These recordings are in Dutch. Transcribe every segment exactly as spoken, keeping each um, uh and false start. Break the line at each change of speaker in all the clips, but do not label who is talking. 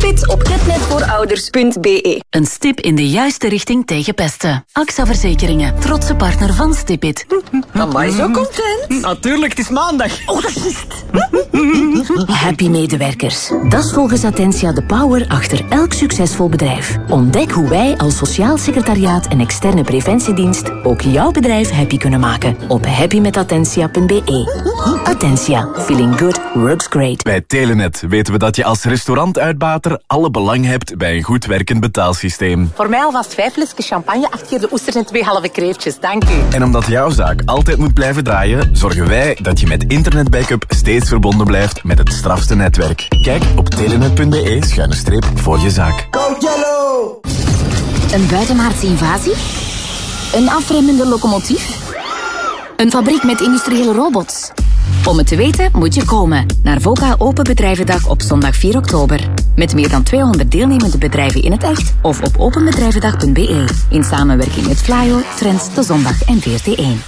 Stipit op getnetvoorouders punt b e.
Een stip in de juiste richting tegen pesten. A X A Verzekeringen, trotse partner van Stipit.
Amai, zo content.
Natuurlijk, het is maandag.
Oh, dat is juist.
Happy medewerkers. Dat is volgens Attentia de power achter elk succesvol bedrijf. Ontdek hoe wij als sociaal secretariaat en externe preventiedienst ook jouw bedrijf happy kunnen maken op happy met attentia punt b e. Attentia. Feeling good works great.
Bij Telenet weten we dat je als restaurantuitbater alle belang hebt bij een goed werkend betaalsysteem.
Voor mij alvast vijf flesjes champagne, acht keer de oesters en twee halve kreeftjes. Dank u.
En omdat jouw zaak altijd moet blijven draaien, zorgen wij dat je met internetbackup steeds verbonden blijft met het strafste netwerk. Kijk op telenet punt b e schuine streep voor je zaak.
Go Yellow!
Een buitenmaatse invasie? Een afremmende locomotief? Een fabriek met industriële robots? Om het te weten moet je komen naar VOCA Open Bedrijvendag op zondag vier oktober. Met meer dan tweehonderd deelnemende bedrijven in het echt of op openbedrijvendag punt b e. In samenwerking met Flyo, Trends, De Zondag en V R T één.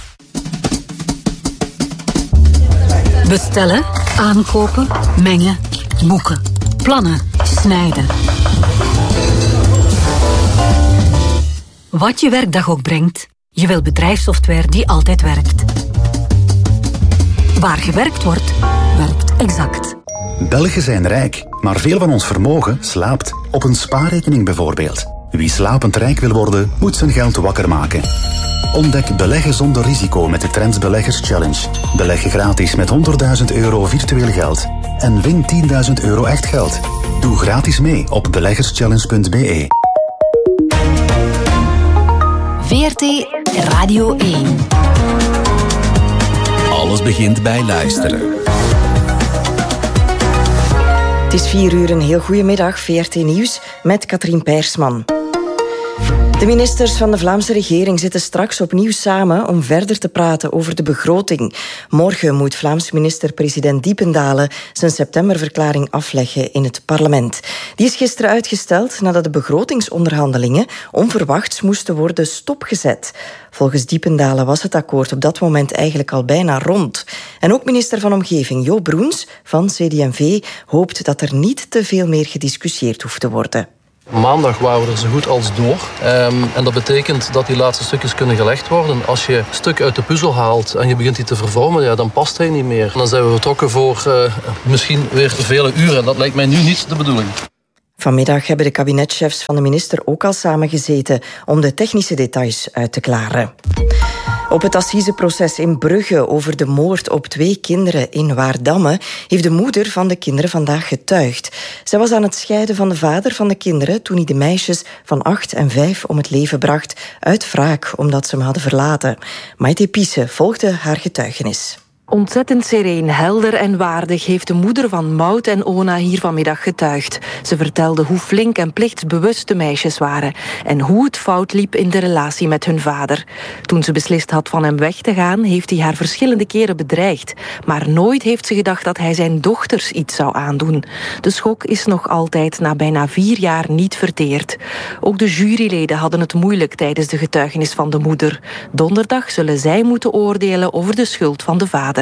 Bestellen, aankopen, mengen, boeken, plannen, snijden. Wat je werkdag ook brengt, je wil bedrijfssoftware die altijd werkt. Waar gewerkt wordt, werkt exact.
Belgen zijn rijk, maar veel van ons vermogen slaapt. Op een spaarrekening bijvoorbeeld. Wie slapend rijk wil worden, moet zijn geld wakker maken. Ontdek beleggen zonder risico met de Trends Beleggers Challenge. Beleg gratis met honderdduizend euro virtueel geld. En win tienduizend euro echt geld. Doe gratis mee op beleggerschallenge punt b e.
V R T Radio één.
Alles begint bij luisteren.
Het is vier uur, een heel goede middag. V R T Nieuws met Katrien Peirsman. De ministers van de Vlaamse regering zitten straks opnieuw samen om verder te praten over de begroting. Morgen moet Vlaams minister-president Diependalen zijn septemberverklaring afleggen in het parlement. Die is gisteren uitgesteld nadat de begrotingsonderhandelingen onverwachts moesten worden stopgezet. Volgens Diependalen was het akkoord op dat moment eigenlijk al bijna rond. En ook minister van Omgeving Jo Broens van C D en V hoopt dat er niet te veel meer gediscussieerd hoeft te worden.
Maandag waren we er zo goed als door. Um, en dat betekent dat die laatste stukjes kunnen gelegd worden. Als je een stuk uit de puzzel haalt en je begint die te vervormen, ja, dan past hij niet meer. Dan zijn we vertrokken voor uh, misschien weer vele uren. Dat lijkt mij nu niet de bedoeling.
Vanmiddag hebben de kabinetchefs van de minister ook al samengezeten om de technische details uit te klaren. Op het assiseproces in Brugge over de moord op twee kinderen in Waardamme heeft de moeder van de kinderen vandaag getuigd. Zij was aan het scheiden van de vader van de kinderen toen hij de meisjes van acht en vijf om het leven bracht uit wraak omdat ze hem hadden verlaten. Maite Piesse volgde haar getuigenis.
Ontzettend sereen, helder en waardig heeft de moeder van Maud en Ona hier vanmiddag getuigd. Ze vertelde hoe flink en plichtsbewust de meisjes waren en hoe het fout liep in de relatie met hun vader. Toen ze beslist had van hem weg te gaan, heeft hij haar verschillende keren bedreigd. Maar nooit heeft ze gedacht dat hij zijn dochters iets zou aandoen. De schok is nog altijd na bijna vier jaar niet verteerd. Ook de juryleden hadden het moeilijk tijdens de getuigenis van de moeder. Donderdag zullen zij moeten oordelen over de schuld van de vader.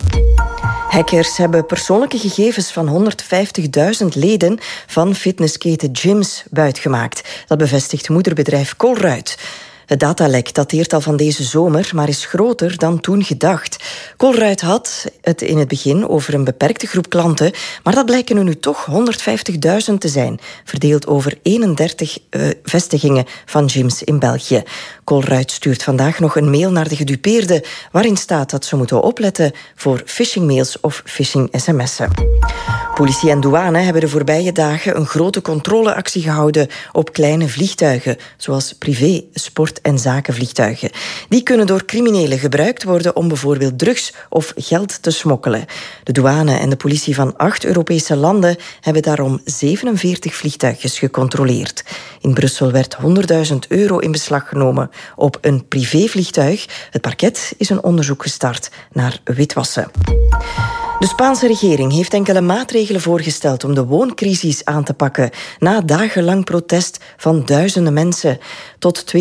Hackers hebben persoonlijke gegevens van honderdvijftigduizend leden van fitnessketen Gyms buitgemaakt. Dat bevestigt moederbedrijf Colruyt. Het datalek dateert al van deze zomer, maar is groter dan toen gedacht. Colruyt had het in het begin over een beperkte groep klanten, maar dat blijken er nu toch honderdvijftigduizend te zijn, verdeeld over eenendertig uh, vestigingen van gyms in België. Colruyt stuurt vandaag nog een mail naar de gedupeerden, waarin staat dat ze moeten opletten voor phishingmails of phishing-sms'en. Politie en douane hebben de voorbije dagen een grote controleactie gehouden op kleine vliegtuigen, zoals privé, sport- en zakenvliegtuigen. Die kunnen door criminelen gebruikt worden om bijvoorbeeld drugs of geld te smokkelen. De douane en de politie van acht Europese landen hebben daarom zevenenveertig vliegtuigjes gecontroleerd. In Brussel werd honderdduizend euro in beslag genomen op een privévliegtuig. Het parket is een onderzoek gestart naar witwassen. De Spaanse regering heeft enkele maatregelen voorgesteld om de wooncrisis aan te pakken na dagenlang protest van duizenden mensen. Tot tweeduizend dertig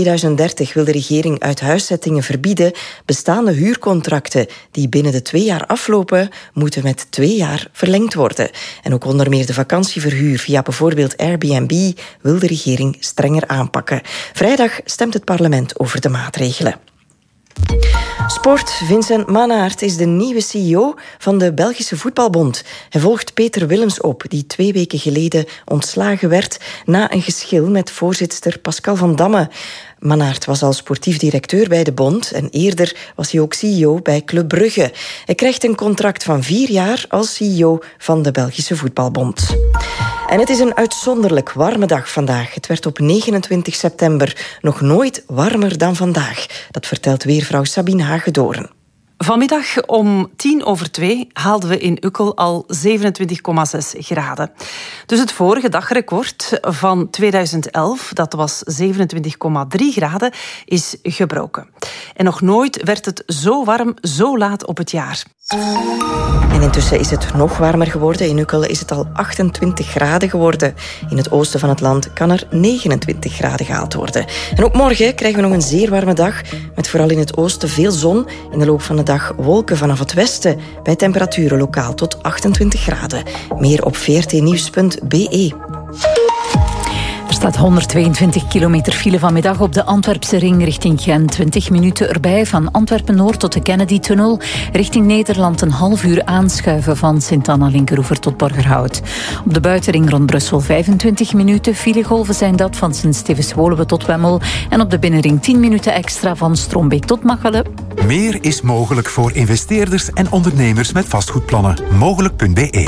dertig wil de regering uithuiszettingen verbieden. Bestaande huurcontracten die binnen de twee jaar aflopen, moeten met twee jaar verlengd worden. En ook onder meer de vakantieverhuur via bijvoorbeeld Airbnb wil de regering strenger aanpakken. Vrijdag stemt het parlement over de maatregelen. Sport. Vincent Mannaert is de nieuwe C E O van de Belgische Voetbalbond. Hij volgt Peter Willems op, die twee weken geleden ontslagen werd na een geschil met voorzitster Pascal van Damme. Mannaert was al sportief directeur bij de bond en eerder was hij ook C E O bij Club Brugge. Hij krijgt een contract van vier jaar als C E O van de Belgische Voetbalbond. En het is een uitzonderlijk warme dag vandaag. Het werd op negenentwintig september nog nooit warmer dan vandaag. Dat vertelt weervrouw Sabine Hagedoorn.
Vanmiddag om tien over twee haalden we in Ukkel al zevenentwintig komma zes graden. Dus het vorige dagrecord van tweeduizend elf, dat was zevenentwintig komma drie graden, is gebroken. En nog nooit werd het zo warm, zo laat op het jaar.
En intussen is het nog warmer geworden. In Ukkel is het al achtentwintig graden geworden. In het oosten van het land kan er negenentwintig graden gehaald worden. En ook morgen krijgen we nog een zeer warme dag, met vooral in het oosten veel zon. In de loop van de dag wolken vanaf het westen, bij temperaturen lokaal tot achtentwintig graden. Meer op v r t nieuws punt b e.
Er staat honderdtweeëntwintig kilometer file vanmiddag op de Antwerpse ring richting Gent. twintig minuten erbij van Antwerpen-Noord tot de Kennedy-tunnel. Richting Nederland een half uur aanschuiven van Sint-Anna-Linkeroever tot Borgerhout. Op de buitenring rond Brussel vijfentwintig minuten. Filegolven zijn dat van Sint-Stevens-Woluwe tot Wemmel. En op de binnenring tien minuten extra van Strombeek tot Machelen.
Meer is mogelijk voor investeerders en ondernemers met vastgoedplannen. Mogelijk punt b e.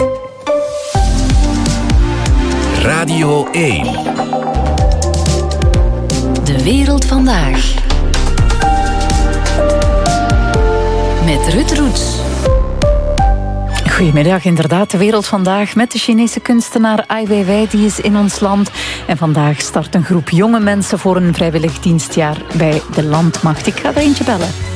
Radio één.
De wereld vandaag. Met Ruud Roets.
Goedemiddag, inderdaad. De wereld vandaag met de Chinese kunstenaar Ai Weiwei, die is in ons land. En vandaag start een groep jonge mensen voor een vrijwillig dienstjaar bij de Landmacht. Ik ga er eentje bellen.